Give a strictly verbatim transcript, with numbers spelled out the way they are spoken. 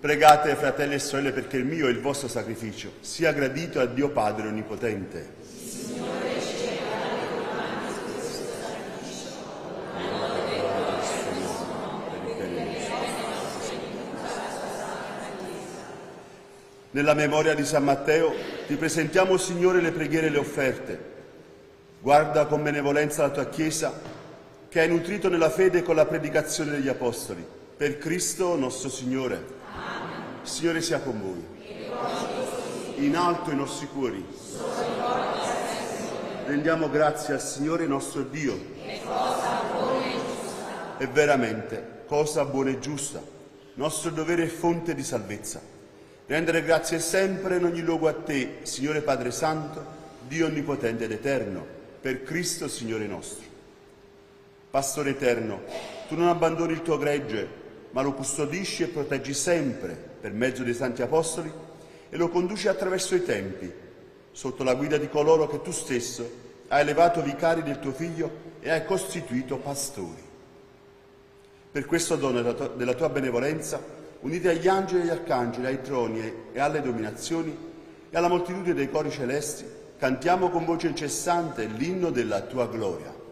Pregate, fratelli e sorelle, perché il mio e il vostro sacrificio sia gradito a Dio Padre Onnipotente. Signore, riceva dalle tue mani questo sacrificio, la lode e gloria del suo nome, per il bene nostro e di tutta la sua santa Chiesa. Nella memoria di San Matteo ti presentiamo, Signore, le preghiere e le offerte. Guarda con benevolenza la tua Chiesa, che hai nutrito nella fede con la predicazione degli Apostoli. Per Cristo nostro Signore. Il Signore sia con voi. In alto i nostri cuori. Rendiamo grazie al Signore nostro Dio. È veramente cosa buona e giusta, nostro dovere e fonte di salvezza. Rendere grazie sempre in ogni luogo a te, Signore Padre Santo, Dio Onnipotente ed Eterno, per Cristo Signore nostro. Pastore eterno, tu non abbandoni il tuo gregge, ma lo custodisci e proteggi sempre per mezzo dei Santi Apostoli e lo conduci attraverso i tempi, sotto la guida di coloro che tu stesso hai elevato vicari del tuo Figlio e hai costituito pastori. Per questo dono della tua benevolenza, uniti agli angeli e agli arcangeli, ai troni e alle dominazioni e alla moltitudine dei cori celesti, cantiamo con voce incessante l'inno della tua gloria.